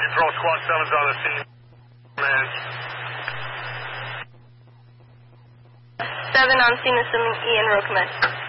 Control, Squad 7's on the scene. Man. 7 on scene, assuming Ian Rokeman.